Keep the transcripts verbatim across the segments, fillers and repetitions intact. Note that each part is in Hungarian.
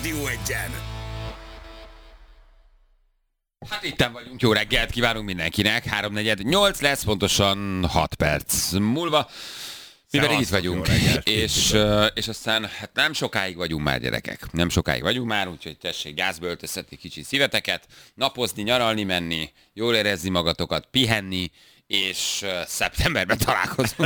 Rádió Egyen. Hát itten vagyunk, jó reggelt kívánunk mindenkinek, háromnegyed nyolc lesz, pontosan hat perc múlva. Mi pedig itt vagyunk, és, és aztán hát nem sokáig vagyunk már, gyerekek. Nem sokáig vagyunk már, úgyhogy tessék gázba öltöztetni kicsit szíveteket, napozni, nyaralni menni, jól érezni magatokat, pihenni, és uh, szeptemberben találkozunk.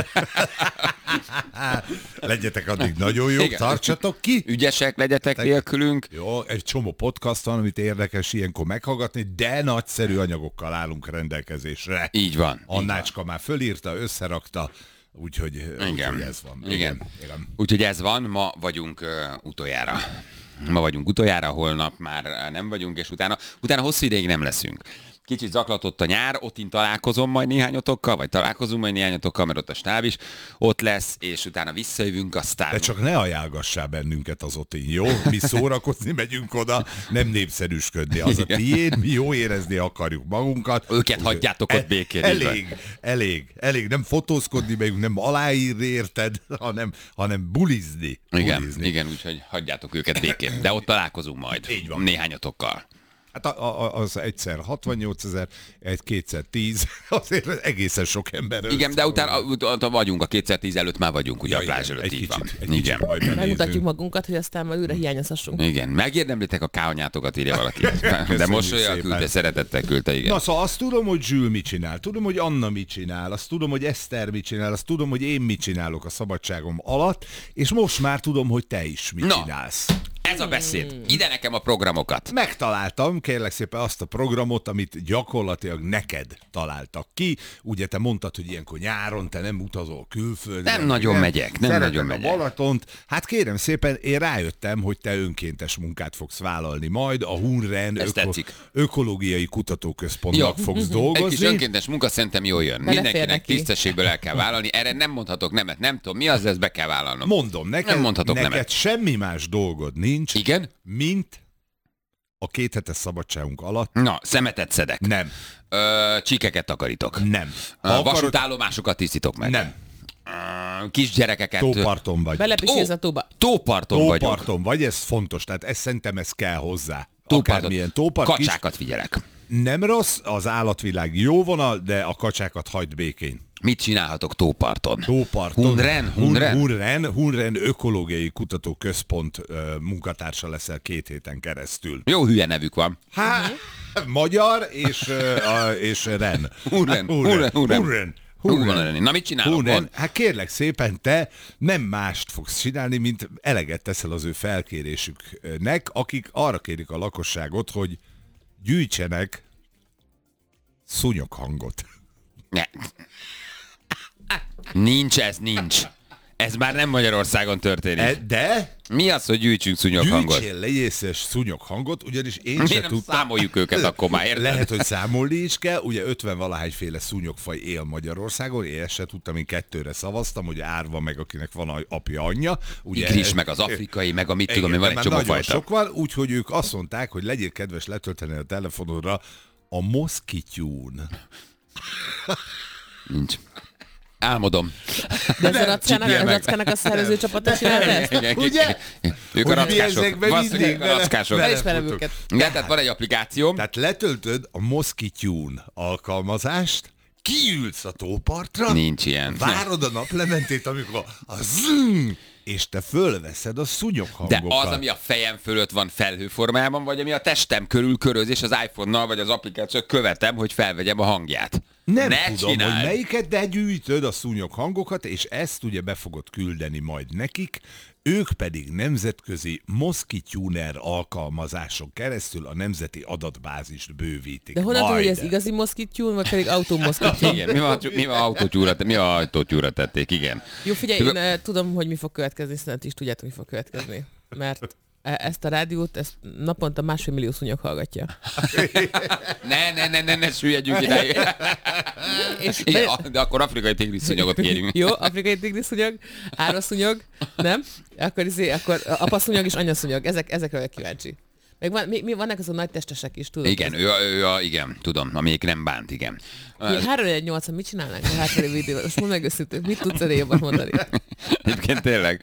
Legyetek addig nagyon jók, igen. Tartsatok ki. Ügyesek legyetek Tek... nélkülünk. Jó, egy csomó podcast van, amit érdekes ilyenkor meghallgatni, de nagyszerű anyagokkal állunk rendelkezésre. Így van. Annácska már fölírta, összerakta, úgyhogy, igen. úgyhogy ez van. Igen. Igen. Igen. Úgyhogy ez van, ma vagyunk uh, utoljára. Ma vagyunk utoljára, holnap már nem vagyunk, és utána, utána hosszú ideig nem leszünk. Kicsit zaklatott a nyár, ott én találkozom majd néhányotokkal, vagy találkozunk majd néhányotokkal, mert ott a stáb is ott lesz, és utána visszajövünk, aztán... De csak ne ajánlgassál bennünket az otin, jó? Mi szórakozni megyünk oda, nem népszerűsködni. Az igen. A tiéd, mi jó érezni akarjuk magunkat. Őket hagyjátok ott békén. Elég, elég, elég. Nem fotózkodni megyünk, nem aláírni, érted, hanem, hanem bulizni. Igen, bulizni. Igen, úgyhogy hagyjátok őket békén. De ott találkozunk majd. Így van. Néhányatokkal. Hát az egyszer hatvannyolcezer, egy kétszer tíz, azért egészen sok ember. Igen, de utána, utána vagyunk, a kétszer tíz előtt már vagyunk, ugye ja, a plázs előtt, így van. Igen. Megmutatjuk magunkat, hogy aztán majd újra hiányozhassunk. Igen, megérdemlitek a káonyátokat, írja valaki. De mosolya küldte, szeretettel küldte, igen. Na szóval azt tudom, hogy Zsül mit csinál, tudom, hogy Anna mit csinál, azt tudom, hogy Eszter mit csinál, azt tudom, hogy én mit csinálok a szabadságom alatt, és most már tudom, hogy te is mit Na. csinálsz. Ez a beszéd. Ide nekem a programokat. Megtaláltam, kérlek szépen, azt a programot, amit gyakorlatilag neked találtak ki. Ugye te mondtad, hogy ilyenkor nyáron te nem utazol külföldre. Nem nagyon nem, megyek, nem nagyon megyek. A Balatont. Hát kérem szépen, én rájöttem, hogy te önkéntes munkát fogsz vállalni majd. A Hunren öko- Ökológiai Kutatóközpontnak jó. fogsz dolgozni. Egy kis önkéntes munka szerintem jól jön. Belefér Mindenkinek neki. Tisztességből el kell vállalni. Erre nem mondhatok nemet, nem tudom mi az, de ezt be kell vállalnom. Mondom, neked, nem mondhatok neked nemet. semmi más dolgod nincs. Igen? Mint a két hetes szabadságunk alatt. Na, szemetet szedek. Nem. Ö, csíkeket takarítok. Nem. Ö, vasútállomásokat tisztítok meg. Nem. Ö, kisgyerekeket. Tóparton vagy. Belepisilsz a tóba. Tóparton vagyok. Tóparton vagy, ez fontos, tehát ez szerintem ez kell hozzá. Tóparton. Tópart, Kacsákat kis... figyelek. Nem rossz, az állatvilág jó vonal, de a kacsákat hagyd békén. Mit csinálhatok Tóparton? Tóparton. Hunren? Hunren? Hunren, Hunren Ökológiai Kutatóközpont uh, munkatársa leszel két héten keresztül. Jó hülye nevük van. Hát, magyar és, uh, és Ren. Hunren. Hunren. Hunren. Hunren. Hunren. Na mit csinálok? Hunren. Hát kérlek szépen, te nem mást fogsz csinálni, mint eleget teszel az ő felkérésüknek, akik arra kérik a lakosságot, hogy gyűjtsenek szúnyoghangot. Ne. Nincs ez, nincs. Ez már nem Magyarországon történik. E, de? Mi az, hogy gyűjtsünk szúnyoghangot? Gyűjtsél lejészes szúnyoghangot, ugyanis én Mi se nem tudtam. számoljuk őket akkor már, érted? Lehet, hogy számolni is kell. Ugye ötven-valahányféle szúnyogfaj él Magyarországon. Én ezt se tudtam, én kettőre szavaztam, hogy árva meg, akinek van apja, anyja. Ugye, Igris, meg az afrikai, meg a mit tudom, hogy van egy csomó fajta. Sok van, úgyhogy ők azt mondták, hogy legyél kedves letölteni a telefonodra a Moszkityún. Nincs. Álmodom. De ez a rackának a szervező csapata csinálta ezt? Ugye? Ők a rackások. Valószínűleg a rackások. Felismerem őket. Igen, tehát van egy applikáció. Tehát letöltöd a Moszkityún alkalmazást, kiülsz a tópartra, nincs ilyen. Várod a naplementét, amikor a zzzz, és te fölveszed a szúnyoghangokat. De az, ami a fejem fölött van felhőformájában, vagy ami a testem körül köröz, és az iPhone-nal, vagy az applikáció követem, hogy felvegyem a hangját. Nem ne tudom, csináld. hogy melyiket, de gyűjtöd a szúnyoghangokat, és ezt ugye be fogod küldeni majd nekik, ők pedig nemzetközi Moszkityúner alkalmazáson keresztül a nemzeti adatbázist bővítik. De honnan tudod, hogy ez igazi moszkityún, vagy pedig automoszkityún? Igen, mi van, mi van autótyúra, mi a autótyúra tették, igen. Jó, figyelj, én uh, tudom, hogy mi fog következni, szerintem is tudjátok, mi fog következni. Mert ezt a rádiót, ezt naponta másfél millió szúnyog hallgatja. ne, ne, ne, ne, ne süllyedjünk ide. És igen, de akkor afrikai tigriszúnyogot kérjünk. Jó, afrikai tigriszúnyog, árvaszúnyog, nem? Akkor, izé, akkor apaszúnyog és anyaszúnyog, ezek, ezekre vagyok kíváncsi. Meg van, mi, mi vannak azon nagy testesek is, tudod? Igen, ő, ő, ő, igen, tudom, amelyik nem bánt, igen. három egy nyolcan mit csinálnánk a hátralévő időben? Most mondd meg őszintén, mit tudsz erre jobban mondani? Egyébként tényleg.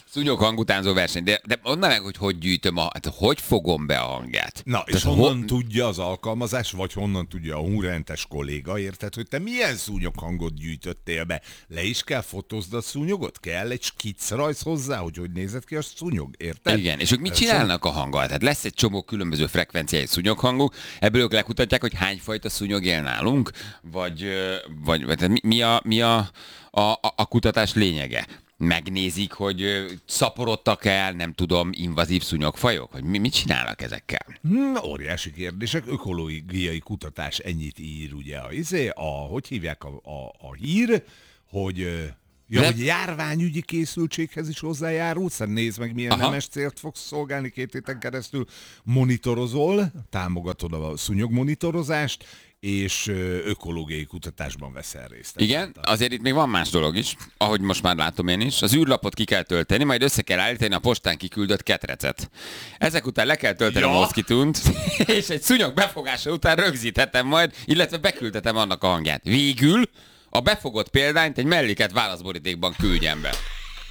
Szúnyog hangutánzó verseny. De, de mondd meg, hogy hogy gyűjtöm a... Hát hogy fogom be a hangját? Na, és Tehát honnan ho- tudja az alkalmazás, vagy honnan tudja a hunrentes kolléga, érted, hogy te milyen szúnyoghangot gyűjtöttél be? Le is kell fotózd a szúnyogot? Kell egy skicrajz hozzá, hogy hogy nézett ki a szúnyog, érted? Igen, és ők mit csinálnak a hanggal? Tehát lesz egy csomó különböző frekvenciái szúnyoghangok, ebből ők lekutatják, hogy hány fajta szúnyog él nálunk, vagy, ö, vagy, vagy tehát mi, mi, a, mi a, a, a kutatás lényege? Megnézik, hogy ö, szaporodtak el, nem tudom, invazív szúnyogfajok? Hogy mi, mit csinálnak ezekkel? Hmm, óriási kérdések, ökológiai kutatás ennyit ír, ugye, a, izé, a hogy hívják a, a, a hír, hogy... ö, Ja, De- hogy járványügyi készültséghez is hozzájárulsz, szóval nézd meg, milyen Aha. nemes célt fogsz szolgálni két héten keresztül, monitorozol, támogatod a szúnyogmonitorozást, és ö, ökológiai kutatásban veszel részt. Igen, azért itt még van más dolog is, ahogy most már látom én is. Az űrlapot ki kell tölteni, majd össze kell állítani a postán kiküldött ketrecet. Ezek után le kell tölteni Ja. a moszkitunt, és egy szúnyog befogása után rögzíthetem majd, illetve beküldhetem annak a hangját. Végül a befogott példányt egy melléket válaszborítékban küldjem be.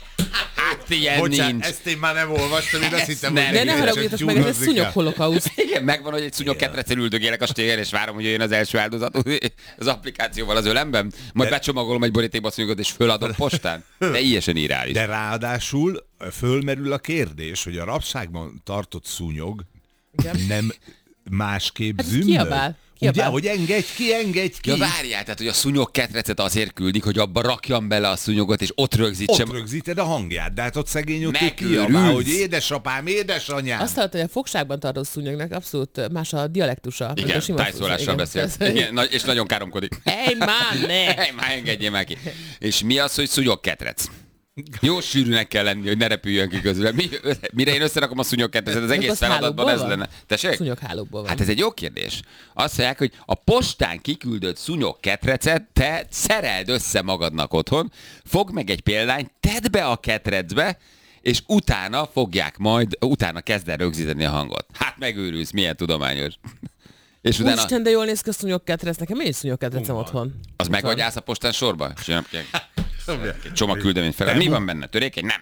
Hát ilyen Bocsánat, nincs. ezt én már nem olvastam, én azt Ezt hittem, nem. hogy De ne még haragudjatok csak meg, ez egy tyúnozni kell. szúnyog holokauszt. Igen, megvan, hogy egy szúnyog ketrecel üldögélek a stégen, és várom, hogy jöjjön az első áldozat az applikációval az ölemben, majd De- becsomagolom egy borítékba a szúnyogot, és föladom postán. De teljesen irális. De ráadásul fölmerül a kérdés, hogy a rabságban tartott szúnyog Igen. nem másképp Hát ez zümmög. kiabál, kiabál. Ugye, hogy engedj ki, engedj ki. Ja, várjál, tehát, hogy a szúnyog ketrecet azért küldik, hogy abba rakjam bele a szúnyogot, és ott rögzítsem. Ott rögzíted a hangját, de hát ott szegény ott ő Megőrülsz. kiabál, hogy édesapám, édesanyám. Azt hallott, hogy a fogságban tartó szúnyognak abszolút más a dialektusa. mint Igen, a sima tájszólással szúnyog. beszél. Igen. Igen, nagy- és nagyon káromkodik. Hey, man, ne! Hey, már engedjél már ki. És mi az, hogy szúnyog ketrec? Jó sűrűnek kell lenni, hogy ne repüljön ki közül. Mi, mire én összerakom a szúnyog ketrecet, az Akkor egész az feladatban ez hálóból van? lenne. Tessék? Szúnyoghálókból van. Hát ez egy jó kérdés. Azt mondják, hogy a postán kiküldött szúnyog ketrecet te szereld össze magadnak otthon, fogd meg egy példányt, tedd be a ketrecbe, és utána fogják majd, utána kezd el rögzíteni a hangot. Hát megőrülsz, milyen tudományos. És utána Úristen, de jól néz ki a szúnyogketrec. Nekem én is szúnyogketrecem otthon. az meg vagy állsz a postán sorba? És jön egy csomag küldemény fel. Mi van benne? Törékeny? Nem.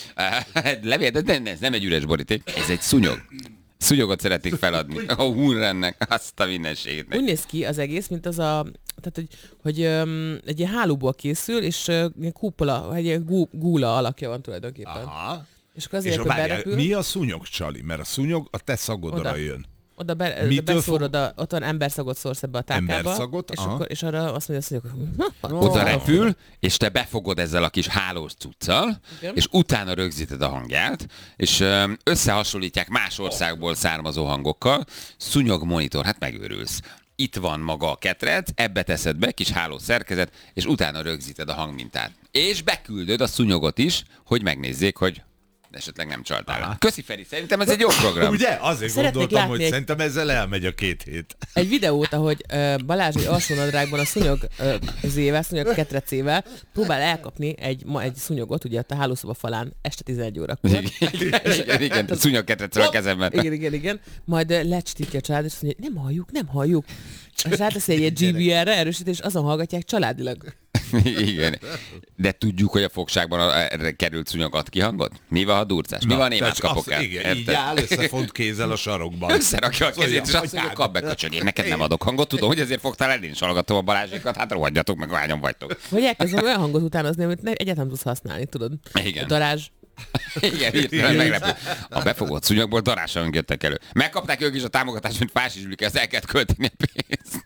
Uh, levél, de nem, ez nem egy üres boríték. Ez egy szúnyog. Szúnyogot szeretnék feladni. A hunrennek azt a mindenségét. Úgy néz ki az egész, mint az a... Tehát, hogy, hogy um, egy ilyen hálóból készül, és uh, ilyen kúpola, egy ilyen gú, gúla alakja van tulajdonképpen. Aha. És akkor És azért, a, hogy várjál, berepül, mi a szúnyog, Csali? Mert a szúnyog a te szagodra Oda. jön. oda, be, oda Mitől beszórod, a, ott van emberszagot szórsz ebbe a tálkába, Emberszagot? és, Aha. akkor, és arra azt mondja a szúnyog, hogy Oda repül, és te befogod ezzel a kis hálós cuccal, Igen. és utána rögzíted a hangját, és öm, összehasonlítják más országból származó hangokkal. Szúnyog monitor, hát megőrülsz. Itt van maga a ketrec, ebbe teszed be, kis hálós szerkezet, és utána rögzíted a hangmintát. És beküldöd a szúnyogot is, hogy megnézzék, hogy esetleg nem csaltál. Aha. Köszi Feri, szerintem ez egy jó program. Ugye? Azért Szeretnék gondoltam, látni hogy egy- szerintem ezzel elmegy a két hét. egy videót, ahogy uh, Balázs egy alsónadrágban a szúnyog uh, zével, szúnyog ketrecével próbál elkapni egy, ma egy szúnyogot, ugye ott a hálószoba falán este tizenegy órakor. Igen, igen, igen, szúnyog ketrecről a kezemben. Igen, igen, igen. Majd uh, lecstíti a család, és azt mondja, nem halljuk, nem halljuk. És ráteszi egy ilyen gé bé er-re erősítés, és azon hallgatják családilag. Igen. De tudjuk, hogy a fogságban a, erre került szúnyog ad ki hangot? Mi van a durcás? Mi Na, van némát tehát kapok azt- el? Igen, így Érted? áll összefont kézzel a sarokban. Összerakja a kezét, és azt mondja, anyád. kap be, köcsög, én neked nem adok hangot, tudom, hogy ezért fogtál el, én is hallgatom a Balázsékat, hát rohadjatok meg, hányan vagytok. Vagy elkezdem olyan hangot utánozni, amit ne, egyáltalán nem tudsz használni, tudod? Igen. A darázs. Igen, hirtelen meglepő. A befogott szúnyogból darássaink jöttek elő. Megkapták ők is a támogatást, mint fásis zsülike, ezt el kellett költeni a pénzt.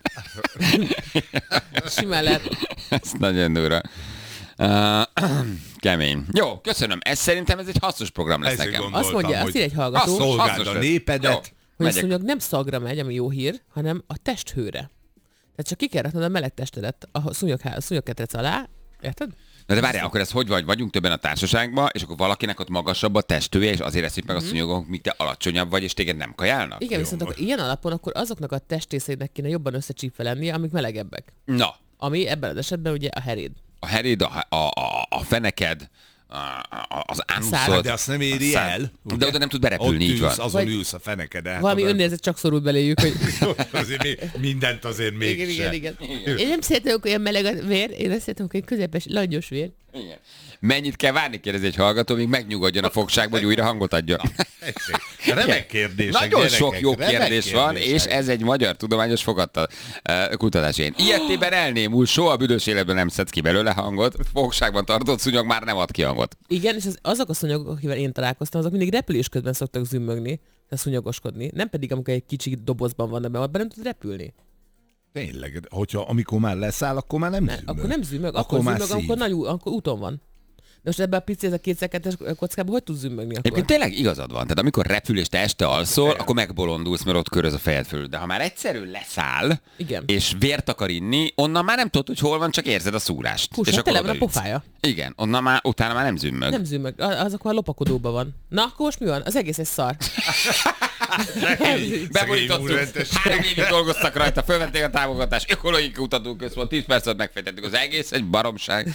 Simán lehet. Ez nagyon durva. Uh, kemény. Jó, köszönöm. Ez szerintem ez egy hasznos program lesz Ezért nekem. gondoltam, Azt mondja, azt hogy ír egy hallgató, azt szolgáld Hasznos a lesz. népedet. Jó, hogy a megyek. szúnyog nem szagra megy, ami jó hír, hanem a testhőre. Tehát csak ki kell raknod a meleg testedet a szúnyog, a szúnyogketrec alá, érted? Na de várjál, akkor ez hogy vagy? Vagyunk többen a társaságban, és akkor valakinek ott magasabb a testője, és azért eszik meg a szúnyogok, míg te alacsonyabb vagy, és téged nem kajálnak? Igen, viszont akkor ilyen alapon akkor azoknak a testrészeinek kéne jobban összecsípve lennie, amik melegebbek. Na, Ami ebben az esetben ugye a heréd. a heréd, a, a, a, a feneked, a, a, az ánuszod. Szád. De azt nem éri a szád. el. De ugye? oda nem tud Ott berepülni, így van. ülsz, azon Vagy- ülsz a feneked. hát Valami oda- önnézet csak szorult beléjük, hogy azért mi, mindent azért még igen, igen, igen. Én nem szeretem, hogy olyan meleg a vér, én azt szeretem, hogy közepes, langyos vér. Igen. Mennyit kell várni, kérdezi egy hallgató, míg megnyugodjon a fogságba, hogy újra hangot adjon. Remek kérdések. Nagyon gyerekek, sok jó kérdés van, kérdések. és ez egy magyar tudományos fogadta uh, kutatás. Én ilyetében elnémul, soha büdös életben nem szedsz ki belőle hangot, fogságban tartott szúnyog már nem ad ki hangot. Igen, és az, azok a szúnyogok, akivel én találkoztam, azok mindig repülés közben szoktak zümmögni, tehát szúnyogoskodni. Nem pedig, amikor egy kicsi dobozban vannak be, abban nem tud repülni. Tényleg, hogyha amikor már leszáll, akkor már nem Ne, zümmög. akkor nem zümmög, akkor, Akkor akkor már zümmög, szív. amikor, nagy, ú- akkor úton van. De most ebben a pici, ez a kétszerkettes kockában hogy tud zümmögni akkor? Egyébként tényleg igazad van. Tehát amikor repül és te este alszol, akkor megbolondulsz, mert ott köröz a fejed fölül. De ha már egyszerű leszáll, Igen. és vért akar inni, onnan már nem tudod, hogy hol van, csak érzed a szúrást. Hús, és hát tele van a odaütsz. pofája. Igen, onnan már, utána már nem zümmög. Nem zümmög, a- az akkor a lopakodóban van. Na, akkor most mi van? Az egész egy szar. Beborítottuk, úrrentes. három évig dolgoztak rajta, fölvették a támogatást, ökológiai kutatóközpont, tíz percet megfejtettük az egész, egy baromság.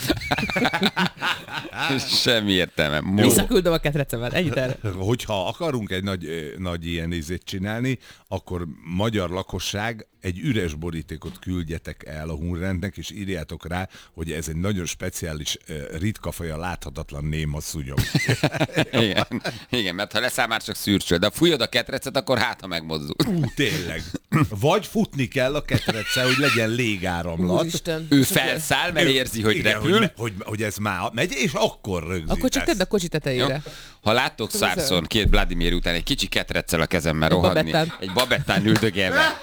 Semmi értelme. Mo- Visszaküldöm a ketrecemet, ennyit erre. Hogyha akarunk egy nagy, ö, nagy ilyen izét csinálni, akkor magyar lakosság egy üres borítékot küldjetek el a Hunrendnek, és írjátok rá, hogy ez egy nagyon speciális, ö, ritka faja, láthatatlan néma szúnyog. Igen, igen, mert ha leszáll már csak szürcsöl, de ha fújod a ketrecet, akkor hát, ha megmozdul. Ú, tényleg. Vagy futni kell a ketrecel, hogy legyen légáramlat. Úristen. Ő felszáll, mert érzi, hogy Igen, repül. Hogy, hogy, hogy ez már megy, és akkor rögzítesz. Akkor csak tedd a kocsi Jó? tetejére. Ha láttok szárszon két Vladimir után egy kicsi ketreccel a kezemben Egy rohadni, babettán. egy babettán üldögélve,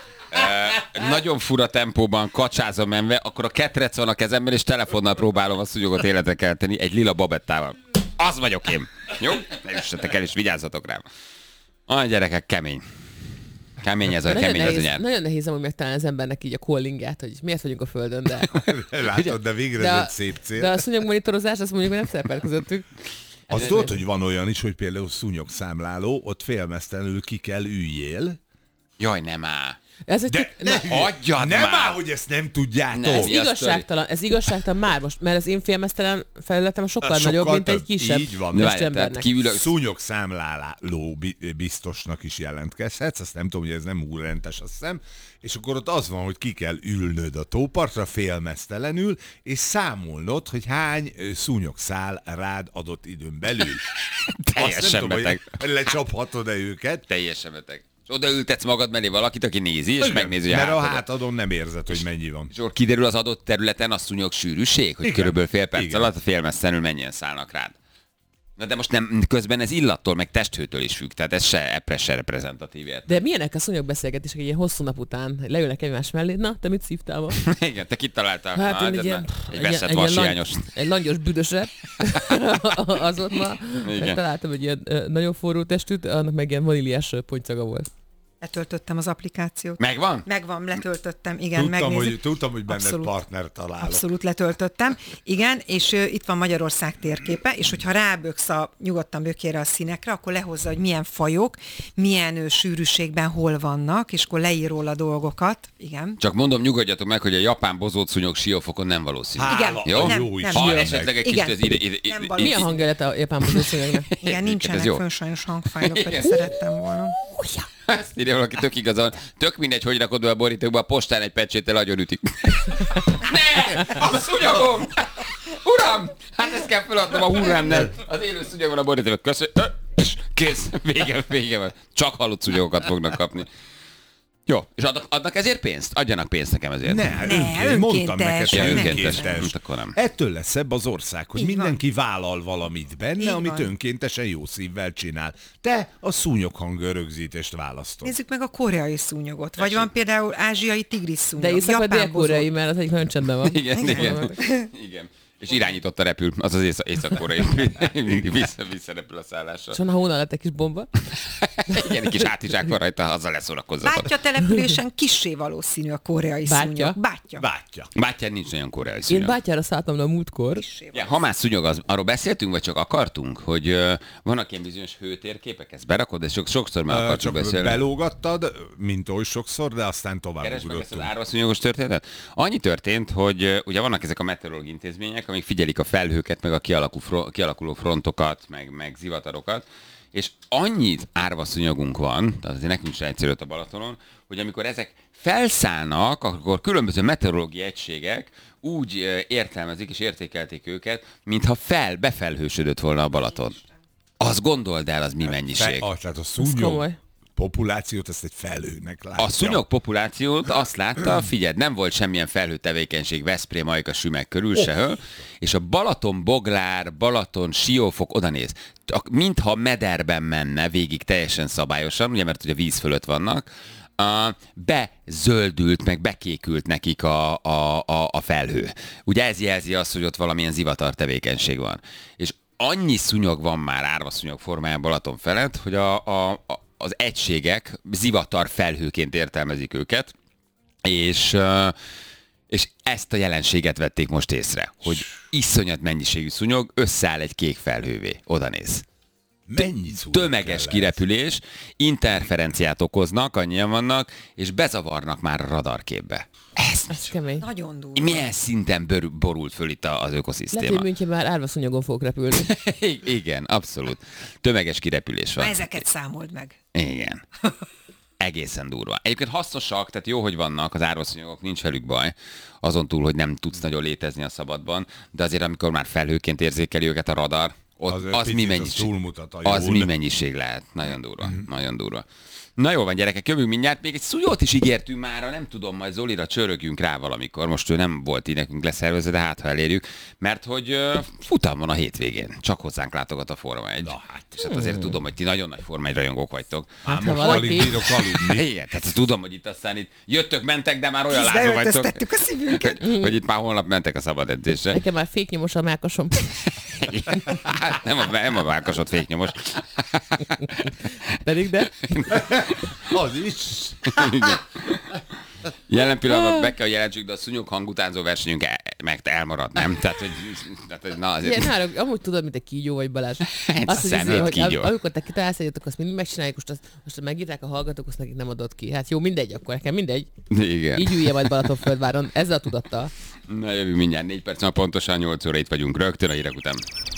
Uh, nagyon fura tempóban kacsázom menve, akkor a ketrec van a kezemben, és telefonnal próbálom a szúnyogot életre kelteni egy lila babettával. Az vagyok én. Jó? Ne üssetek el, és vigyázzatok rám. A gyerekek, kemény. Kemény ez a Nagyon kemény az a nehéz, nyelv. nagyon nehéz amúgy megtalálni az embernek így a callingját, hogy miért vagyunk a földön, de... Látod, de végre de ez a, egy szép cél. de a szúnyogmonitorozás, azt mondjuk, hogy nem szerepel közöttük. Azt tudod, hogy van olyan is, hogy például szúnyogszámláló, ott félmeztelenül ki kell üljél. Jaj, nem áll. Ez egy De tök- ne, na, hagyjad nem már! áll, hogy ezt nem tudjátok. Nem. ez Mi a igazságtalan, ez igazságtalan már most, mert az én félmeztelen felületem sokkal, Az nagyobb, sokkal mint egy több. kisebb Így van. De most várjál, tehát embernek. kívül Szúnyogszámláló bi- biztosnak is jelentkezhetsz, azt nem tudom, hogy ez nem úrrentes, azt hiszem, és akkor ott az van, hogy ki kell ülnöd a tópartra félmeztelenül, és számolnod, hogy hány ö, szúnyog száll rád adott időn belül. Teljesen Azt nem tudom, beteg. hogy lecsaphatod-e őket. Teljesen beteg. És odaültetsz magad mellé valakit, aki nézi, és Igen, megnézi, hogy mert a hátadat. hátadon nem érzed, hogy mennyi van. És akkor kiderül az adott területen a szúnyog sűrűség, hogy Igen. körülbelül fél perc Igen. alatt a félmeztelenül mennyien szállnak rád. Na de most nem, közben ez illattól, meg testhőtől is függ, tehát ez se, epre se reprezentatív ért. De milyenek a szúnyogbeszélgetések egy ilyen hosszú nap után, hogy leülnek egymás mellé, na, te mit szívtál ma? Igen, te kit találtál? Hát Na, én de egy ilyen, na, egy veszett ilyen vashiányos. lang- egy langyos büdöset, az ott ma. Igen. Találtam egy ilyen ö, nagyon forró testűt, annak meg ilyen vaníliás ö, pontycaga volt. Letöltöttem az applikációt. Megvan? Megvan, letöltöttem, igen, Tudtam, megnézzük. hogy, tudtam, hogy benned Abszolút. partner találok. Abszolút letöltöttem. Igen, és ö, itt van Magyarország térképe, és hogyha ráböksz a nyugodtan bökére a színekre, akkor lehozza, hogy milyen fajok, milyen ö, sűrűségben hol vannak, és akkor leír róla dolgokat. Igen. Csak mondom, nyugodjatok meg, hogy a japán bozót szúnyog siófokon nem valószínű. Hála, Igen. Jó? Nem, jó nem. is. Ha Jó. esetleg egy Igen. kicsit ez ide, ide, ide, Nem ide, valami. Milyen hangja lett a japán szúnyognak? Igen, nincsenek jó. fönn sajnos hangfájlok, szerettem volna. Ezt írja valaki, tök igazán. Tök mindegy, hogy rakod be a borítókba, a postán egy pecséttel agyon ütik. Ne! A szúnyogom! Uram! Hát ezt kell feladnom a hurrámnál. Az élő szúnyog van a borítókban. Köszönöm. És kész. Vége, vége van. Csak halott szúnyogokat fognak kapni. Jó, és adnak, adnak ezért pénzt? Adjanak pénzt nekem ezért. Ne, Ne, önként, mondtam neked, önkéntes, hogy Ja, nem önkéntes. önkéntes. Most akkor nem. Ettől lesz szebb az ország, hogy Így van. mindenki vállal valamit benne, Így amit van. önkéntesen jó szívvel csinál. Te a szúnyoghang rögzítést választod. Nézzük meg a koreai szúnyogot. Vagy van például ázsiai tigris szúnyog. De észak vagy japán dél-koreai, mert az egyik nagyon csendben van. Igen, igen. Igen. És irányította repül, az az észak- észak-koreai. Mindig vissza, visszarepül a szállásra. És onnan hónal lett egy kis bomba. Igen, egy kis hátizsák van rajta, azzal leszórakozzatok. Bátya településen kissé valószínű a koreai Bátya? szúnyog. Bátya. Bátya. Bátyán nincs nagyon koreai Én szúnyog. bátyára szálltam le a múltkor. Kissé Ja, ha már szúnyog, az, arról beszéltünk, vagy csak akartunk, hogy uh, vannak ilyen bizonyos hőtérképek, ezt berakod, és sok, sokszor már Ö, akartuk Csak beszélni. belógattad, mint oly sokszor, de aztán tovább Keresd meg ezt az ugrottunk. árvaszúnyogos történetet? Annyi történt, hogy uh, ugye vannak ezek a meteorológiai intézmények, amik figyelik a felhőket, meg a kialakuló, fro- kialakuló frontokat, meg, meg zivatarokat, és annyi árvaszúnyogunk van, tehát azért nekünk sem egyszerű a Balatonon, hogy amikor ezek felszállnak, akkor különböző meteorológiai egységek úgy értelmezik és értékelték őket, mintha fel, befelhősödött volna a Balaton. Azt gondold el, az mi mennyiség. Fe, tehát a szúnyog populációt ezt egy felhőnek látja. A szúnyog populációt azt látta, figyeld, nem volt semmilyen felhőtevékenység Veszprém, Ajka, Sümeg körül oh. sehol, és a Balaton Boglár, Balaton Siófok odanéz. Mintha mederben menne végig teljesen szabályosan, ugye mert ugye víz fölött vannak, Uh, bezöldült, meg bekékült nekik a, a, a, a felhő. Ugye ez jelzi azt, hogy ott valamilyen zivatar tevékenység van. És annyi szúnyog van már árvaszúnyog formájában Balaton felett, hogy a, a, a, az egységek zivatar felhőként értelmezik őket, és, uh, és ezt a jelenséget vették most észre, hogy iszonyat mennyiségű szúnyog összeáll egy kék felhővé. Oda néz. Mennyi tömeges kirepülés, interferenciát okoznak, annyian vannak, és bezavarnak már a radarképbe. Ez, Ez kemény. Nagyon durva. Milyen szinten bőr, borult föl itt az ökoszisztéma? Lehet, hogy München már árvaszúnyogon fogok repülni. Igen, abszolút. Tömeges kirepülés van. Na, ezeket számold meg. Igen. Egészen durva. Egyébként hasznosak, tehát jó, hogy vannak az árvaszúnyogok, nincs velük baj, azon túl, hogy nem tudsz nagyon létezni a szabadban, de azért amikor már felhőként érzékeli őket a radar, ott az, az, mi mennyiség, az mi mennyiség lehet. Nagyon durva, mm-hmm. nagyon durva. Na jó van, gyerekek, jövünk mindjárt. Még egy szúnyót is ígértünk mára, nem tudom, majd Zolira csörögjünk rá valamikor. Most ő nem volt így nekünk leszervezve, de hát ha elérjük. Mert hogy uh, futam van a hétvégén. Csak hozzánk látogat a Forma egy. Na hát. És hát azért tudom, hogy ti nagyon nagy Forma egy rajongók vagytok. Hát, most alig bírok aludni. Igen, tehát tudom, hogy itt aztán itt jöttök, mentek, de már olyan lázó vagytok. a szívünket. Hogy itt már holnap mentek a szabad edzésre. Nekem már féknyomos a mákasom. Hát nem a, nem a mákasod féknyomos. Pedig de. Az is. Jelen pillanatban be kell jelentsük, de a szúnyog hangutánzó versenyünk el, meg elmarad, nem? Tehát, hogy, tehát, hogy na azért... Igen, náluk, amúgy tudod, mint egy kígyó vagy Balázs. Azt, hogy, azért, hogy kígyó. Amikor te kitalálsz egyet, akkor azt mindig megcsináljuk, most, azt, most megírták a hallgatók, azt nekik nem adott ki. Hát jó, mindegy, akkor nekem mindegy. Igen. Így ülje majd Balatonföldváron, ezzel a tudattal. Na jövünk mindjárt négy perc, pontosan nyolc óra itt vagyunk rögtön a hírek után.